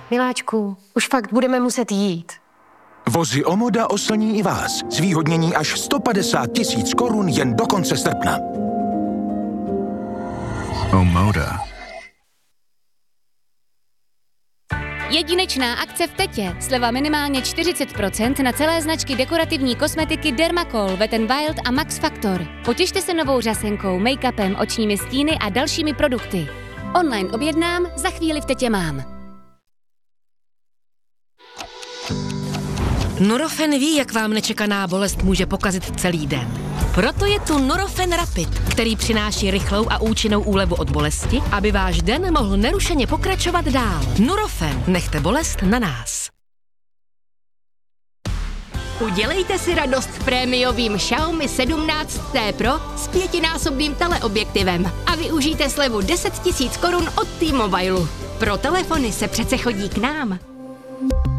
Miláčku, už fakt budeme muset jít. Vozy Omoda oslní i vás. Zvýhodnění až 150 000 korun jen do konce srpna. Omoda. Jedinečná akce v Tetě. Sleva minimálně 40% na celé značky dekorativní kosmetiky Dermacol, Wet n Wild a Max Factor. Potěšte se novou řasenkou, make-upem, očními stíny a dalšími produkty. Online objednám, za chvíli v Tetě mám. Nurofen ví, jak vám nečekaná bolest může pokazit celý den. Proto je tu Nurofen Rapid, který přináší rychlou a účinnou úlevu od bolesti, aby váš den mohl nerušeně pokračovat dál. Nurofen, nechte bolest na nás. Udělejte si radost prémiovým Xiaomi 17T Pro s 5násobným teleobjektivem a využijte slevu 10 000 korun od T-Mobile. Pro telefony se přece chodí k nám.